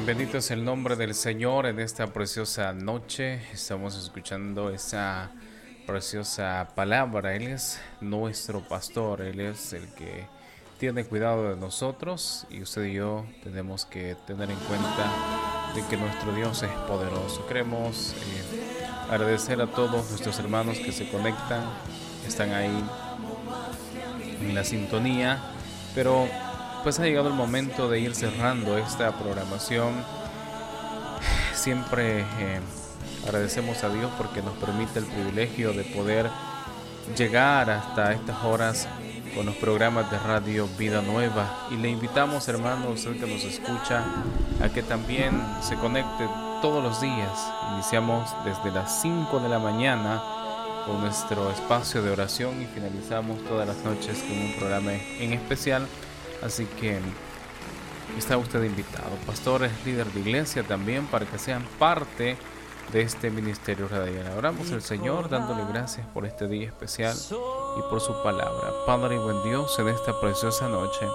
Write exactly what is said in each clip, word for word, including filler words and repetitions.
Bendito es el nombre del Señor en esta preciosa noche. Estamos escuchando esa preciosa palabra. Él es nuestro pastor, Él es el que tiene cuidado de nosotros y usted y yo tenemos que tener en cuenta de que nuestro Dios es poderoso. Queremos eh, agradecer a todos nuestros hermanos que se conectan, están ahí en la sintonía, pero pues ha llegado el momento de ir cerrando esta programación. Siempre eh, agradecemos a Dios porque nos permite el privilegio de poder llegar hasta estas horas con los programas de Radio Vida Nueva, y le invitamos, hermano, usted que nos escucha, a que también se conecte todos los días. Iniciamos desde las cinco de la mañana con nuestro espacio de oración y finalizamos todas las noches con un programa en especial. Así que está usted invitado, pastores, líder de iglesia también, para que sean parte de este ministerio radial. Oramos al Señor dándole gracias por este día especial y por su palabra. Padre y buen Dios, en esta preciosa noche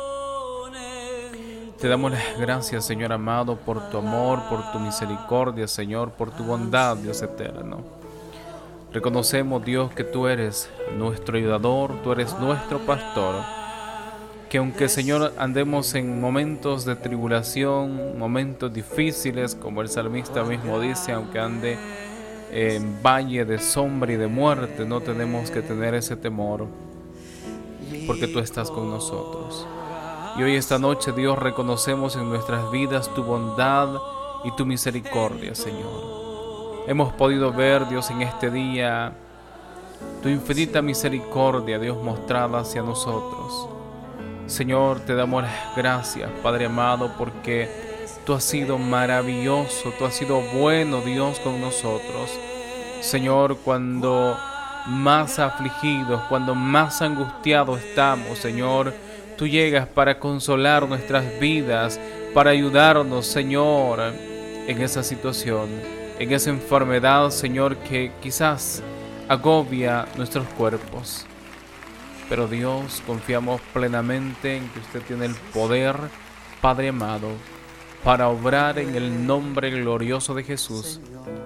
te damos las gracias, Señor amado, por tu amor, por tu misericordia, Señor, por tu bondad, Dios eterno. Reconocemos, Dios, que tú eres nuestro ayudador, tú eres nuestro pastor, que aunque, Señor, andemos en momentos de tribulación, momentos difíciles, como el salmista mismo dice, aunque ande en valle de sombra y de muerte, no tenemos que tener ese temor, porque tú estás con nosotros. Y hoy, esta noche, Dios, reconocemos en nuestras vidas tu bondad y tu misericordia, Señor. Hemos podido ver, Dios, en este día tu infinita misericordia, Dios, mostrada hacia nosotros. Señor, te damos las gracias, Padre amado, porque tú has sido maravilloso, tú has sido bueno, Dios, con nosotros. Señor, cuando más afligidos, cuando más angustiados estamos, Señor, tú llegas para consolar nuestras vidas, para ayudarnos, Señor, en esa situación, en esa enfermedad, Señor, que quizás agobia nuestros cuerpos. Pero Dios, confiamos plenamente en que usted tiene el poder, Padre amado, para obrar en el nombre glorioso de Jesús.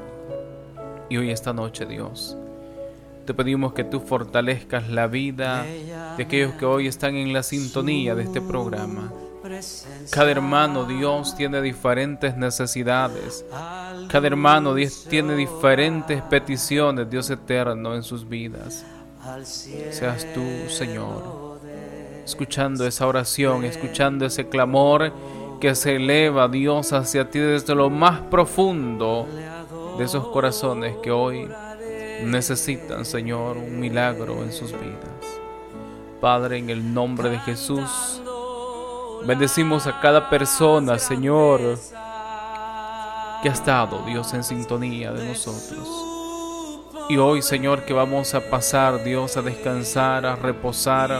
Y hoy, esta noche, Dios, te pedimos que tú fortalezcas la vida de aquellos que hoy están en la sintonía de este programa. Cada hermano, Dios, tiene diferentes necesidades. Cada hermano, Dios, tiene diferentes peticiones, Dios eterno, en sus vidas. Seas tú, Señor, escuchando esa oración, escuchando ese clamor que se eleva, Dios, hacia ti desde lo más profundo de esos corazones que hoy necesitan, Señor, un milagro en sus vidas. Padre, en el nombre de Jesús, bendecimos a cada persona, Señor, que ha estado, Dios, en sintonía de nosotros. Y hoy, Señor, que vamos a pasar, Dios, a descansar, a reposar,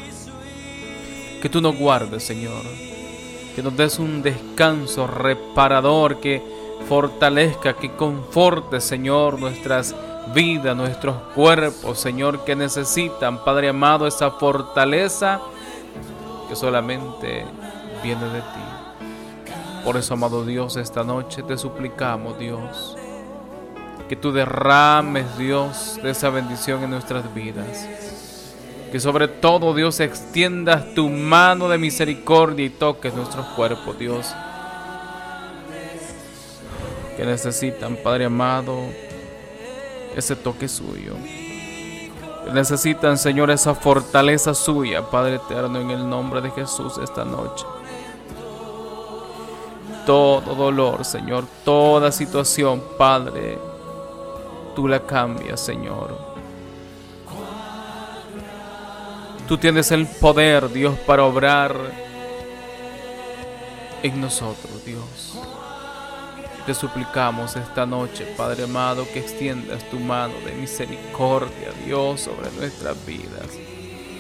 que tú nos guardes, Señor, que nos des un descanso reparador, que fortalezca, que conforte, Señor, nuestras vidas, nuestros cuerpos, Señor, que necesitan, Padre amado, esa fortaleza que solamente viene de ti. Por eso, amado Dios, esta noche te suplicamos, Dios, que tú derrames, Dios, de esa bendición en nuestras vidas. Que sobre todo, Dios, extiendas tu mano de misericordia y toques nuestros cuerpos, Dios, que necesitan, Padre amado, ese toque suyo. Que necesitan, Señor, esa fortaleza suya, Padre eterno, en el nombre de Jesús, esta noche. Todo dolor, Señor, toda situación, Padre, tú la cambias, Señor. Tú tienes el poder, Dios, para obrar en nosotros, Dios. Te suplicamos esta noche, Padre amado, que extiendas tu mano de misericordia, Dios, sobre nuestras vidas.